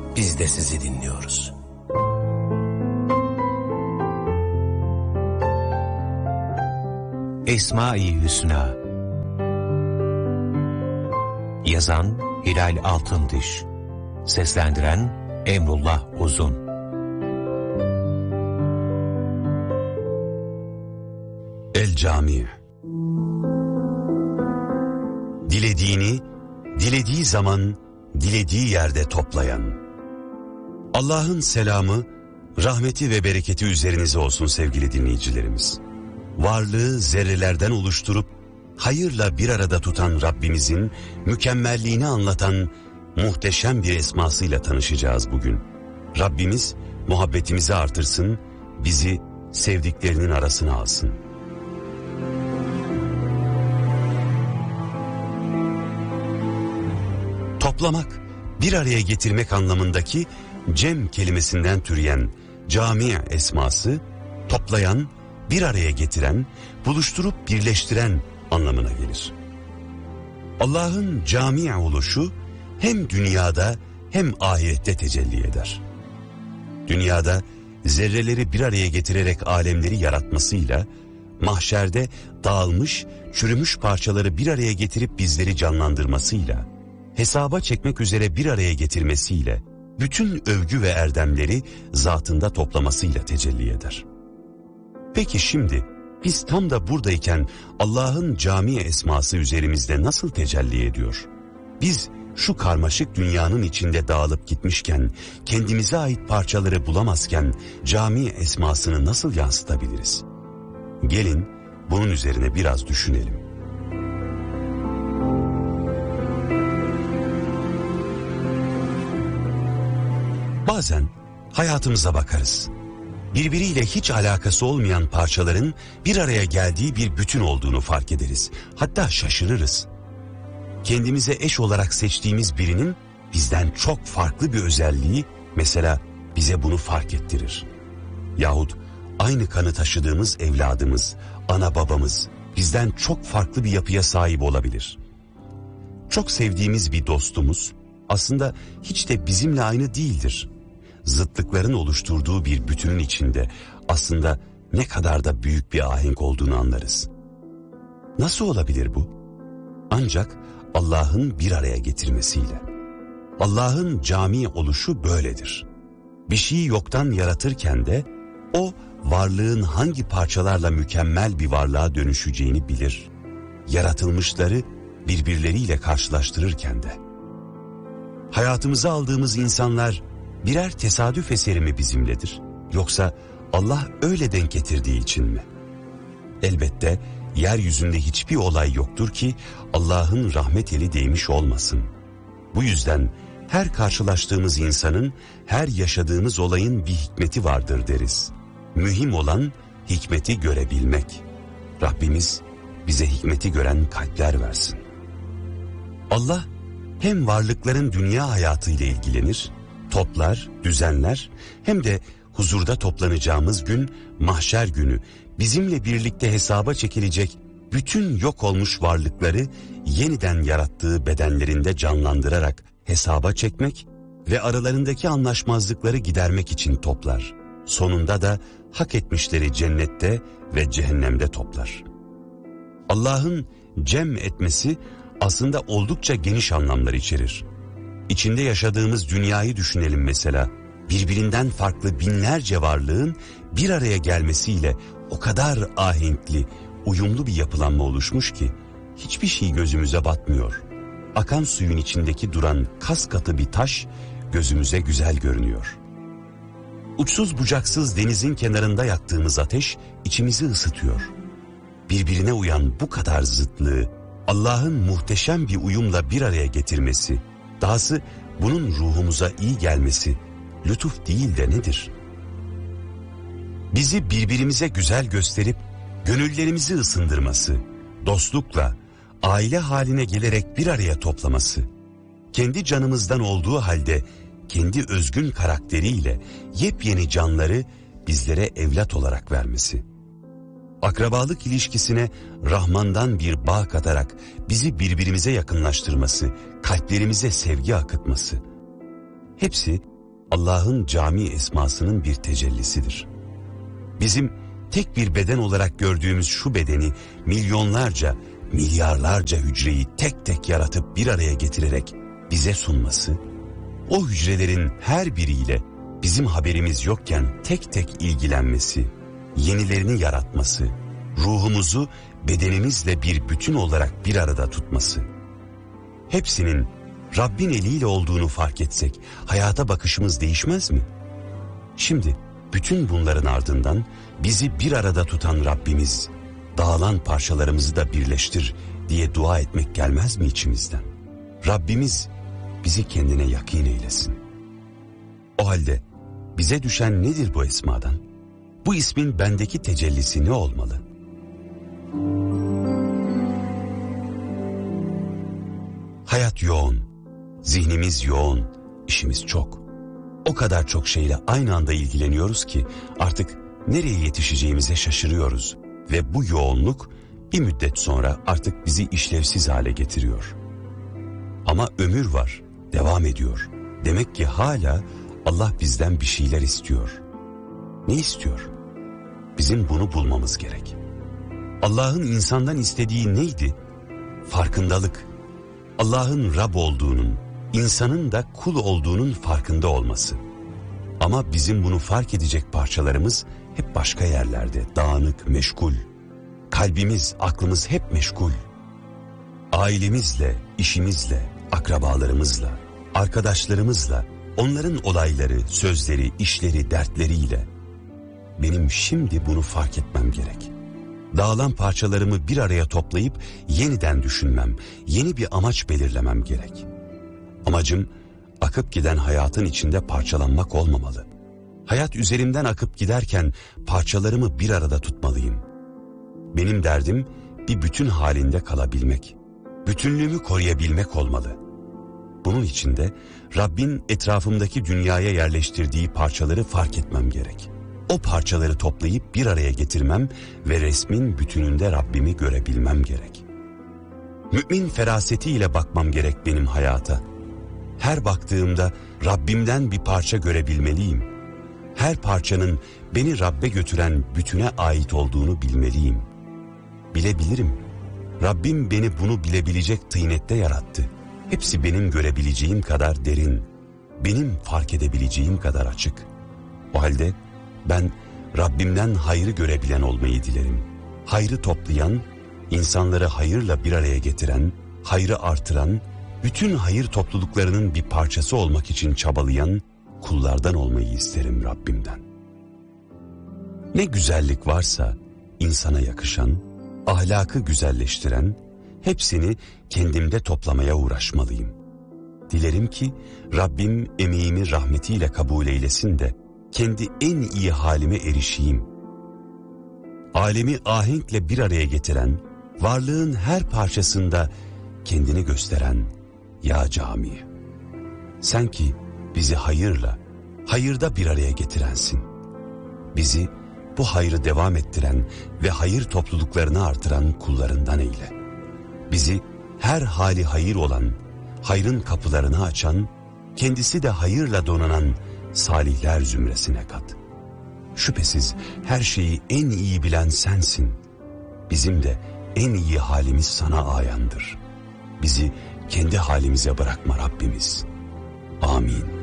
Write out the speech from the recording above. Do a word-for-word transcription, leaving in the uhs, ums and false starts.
biz de sizi dinliyoruz. Esma-i Hüsna. Yazan Hilal Altındiş. Seslendiren Emrullah Uzun. El Cami. Dilediğini, dilediği zaman, dilediği yerde toplayan. Allah'ın selamı, rahmeti ve bereketi üzerinize olsun sevgili dinleyicilerimiz. Varlığı zerrelerden oluşturup hayırla bir arada tutan Rabbimizin mükemmelliğini anlatan muhteşem bir esmasıyla tanışacağız bugün. Rabbimiz muhabbetimizi artırsın, bizi sevdiklerinin arasına alsın. Toplamak, bir araya getirmek anlamındaki cem kelimesinden türeyen cami esması, toplayan, bir araya getiren, buluşturup birleştiren anlamına gelir. Allah'ın cami oluşu hem dünyada hem ahirette tecelli eder. Dünyada zerreleri bir araya getirerek alemleri yaratmasıyla, mahşerde dağılmış, çürümüş parçaları bir araya getirip bizleri canlandırmasıyla, hesaba çekmek üzere bir araya getirmesiyle, bütün övgü ve erdemleri zatında toplamasıyla tecelli eder. Peki şimdi biz tam da buradayken Allah'ın cami esması üzerimizde nasıl tecelli ediyor? Biz şu karmaşık dünyanın içinde dağılıp gitmişken, kendimize ait parçaları bulamazken cami esmasını nasıl yansıtabiliriz? Gelin bunun üzerine biraz düşünelim. Bazen hayatımıza bakarız. Birbiriyle hiç alakası olmayan parçaların bir araya geldiği bir bütün olduğunu fark ederiz. Hatta şaşırırız. Kendimize eş olarak seçtiğimiz birinin bizden çok farklı bir özelliği mesela bize bunu fark ettirir. Yahut aynı kanı taşıdığımız evladımız, ana babamız bizden çok farklı bir yapıya sahip olabilir. Çok sevdiğimiz bir dostumuz aslında hiç de bizimle aynı değildir. Zıtlıkların oluşturduğu bir bütünün içinde aslında ne kadar da büyük bir ahenk olduğunu anlarız. Nasıl olabilir bu? Ancak Allah'ın bir araya getirmesiyle. Allah'ın cami oluşu böyledir. Bir şeyi yoktan yaratırken de o varlığın hangi parçalarla mükemmel bir varlığa dönüşeceğini bilir. Yaratılmışları birbirleriyle karşılaştırırken de. Hayatımıza aldığımız insanlar birer tesadüf eseri mi bizimledir? Yoksa Allah öyle denk getirdiği için mi? Elbette yeryüzünde hiçbir olay yoktur ki Allah'ın rahmet eli değmiş olmasın. Bu yüzden her karşılaştığımız insanın, her yaşadığımız olayın bir hikmeti vardır deriz. Mühim olan hikmeti görebilmek. Rabbimiz bize hikmeti gören kalpler versin. Allah hem varlıkların dünya hayatıyla ilgilenir, toplar, düzenler, hem de huzurda toplanacağımız gün, mahşer günü, bizimle birlikte hesaba çekilecek bütün yok olmuş varlıkları yeniden yarattığı bedenlerinde canlandırarak hesaba çekmek ve aralarındaki anlaşmazlıkları gidermek için toplar. Sonunda da hak etmişleri cennette ve cehennemde toplar. Allah'ın cem etmesi aslında oldukça geniş anlamlar içerir. İçinde yaşadığımız dünyayı düşünelim mesela. Birbirinden farklı binlerce varlığın bir araya gelmesiyle o kadar ahenkli, uyumlu bir yapılanma oluşmuş ki hiçbir şey gözümüze batmıyor. Akan suyun içindeki duran kas katı bir taş gözümüze güzel görünüyor. Uçsuz bucaksız denizin kenarında yaktığımız ateş içimizi ısıtıyor. Birbirine uyan bu kadar zıtlığı Allah'ın muhteşem bir uyumla bir araya getirmesi, dahası bunun ruhumuza iyi gelmesi lütuf değil de nedir? Bizi birbirimize güzel gösterip gönüllerimizi ısındırması, dostlukla, aile haline gelerek bir araya toplaması, kendi canımızdan olduğu halde kendi özgün karakteriyle yepyeni canları bizlere evlat olarak vermesi, akrabalık ilişkisine Rahman'dan bir bağ katarak bizi birbirimize yakınlaştırması, kalplerimize sevgi akıtması, hepsi Allah'ın cami esmasının bir tecellisidir. Bizim tek bir beden olarak gördüğümüz şu bedeni milyonlarca, milyarlarca hücreyi tek tek yaratıp bir araya getirerek bize sunması, o hücrelerin her biriyle bizim haberimiz yokken tek tek ilgilenmesi, yenilerini yaratması, ruhumuzu bedenimizle bir bütün olarak bir arada tutması, hepsinin Rabbin eliyle olduğunu fark etsek hayata bakışımız değişmez mi? Şimdi bütün bunların ardından bizi bir arada tutan Rabbimiz, dağılan parçalarımızı da birleştir diye dua etmek gelmez mi içimizden? Rabbimiz bizi kendine yakîn eylesin. O halde bize düşen nedir bu esmadan? Bu ismin bendeki tecellisi ne olmalı? Hayat yoğun, zihnimiz yoğun, işimiz çok. O kadar çok şeyle aynı anda ilgileniyoruz ki artık nereye yetişeceğimize şaşırıyoruz. Ve bu yoğunluk bir müddet sonra artık bizi işlevsiz hale getiriyor. Ama ömür var, devam ediyor. Demek ki hala Allah bizden bir şeyler istiyor. Ne istiyor? Bizim bunu bulmamız gerek. Allah'ın insandan istediği neydi? Farkındalık. Allah'ın Rab olduğunun, insanın da kul olduğunun farkında olması. Ama bizim bunu fark edecek parçalarımız hep başka yerlerde, dağınık, meşgul. Kalbimiz, aklımız hep meşgul. Ailemizle, işimizle, akrabalarımızla, arkadaşlarımızla, onların olayları, sözleri, işleri, dertleriyle. Benim şimdi bunu fark etmem gerek. Dağılan parçalarımı bir araya toplayıp yeniden düşünmem, yeni bir amaç belirlemem gerek. Amacım akıp giden hayatın içinde parçalanmak olmamalı. Hayat üzerimden akıp giderken parçalarımı bir arada tutmalıyım. Benim derdim bir bütün halinde kalabilmek, bütünlüğümü koruyabilmek olmalı. Bunun için de Rabbin etrafımdaki dünyaya yerleştirdiği parçaları fark etmem gerek. O parçaları toplayıp bir araya getirmem ve resmin bütününde Rabbimi görebilmem gerek. Mümin ferasetiyle bakmam gerek benim hayata. Her baktığımda Rabbimden bir parça görebilmeliyim. Her parçanın beni Rabbe götüren bütüne ait olduğunu bilmeliyim. Bilebilirim. Rabbim beni bunu bilebilecek tıynette yarattı. Hepsi benim görebileceğim kadar derin, benim fark edebileceğim kadar açık. O halde ben Rabbimden hayrı görebilen olmayı dilerim. Hayrı toplayan, insanları hayırla bir araya getiren, hayrı artıran, bütün hayır topluluklarının bir parçası olmak için çabalayan kullardan olmayı isterim Rabbimden. Ne güzellik varsa insana yakışan, ahlakı güzelleştiren, hepsini kendimde toplamaya uğraşmalıyım. Dilerim ki Rabbim emeğimi rahmetiyle kabul eylesin de kendi en iyi halime erişeyim. Alemi ahenkle bir araya getiren, varlığın her parçasında kendini gösteren ya cami. Sen ki bizi hayırla, hayırda bir araya getirensin. Bizi bu hayrı devam ettiren ve hayır topluluklarını artıran kullarından eyle. Bizi her hali hayır olan, hayrın kapılarını açan, kendisi de hayırla donanan salihler zümresine kat. Şüphesiz her şeyi en iyi bilen sensin. Bizim de en iyi halimiz sana ayandır. Bizi kendi halimize bırakma Rabbimiz. Amin.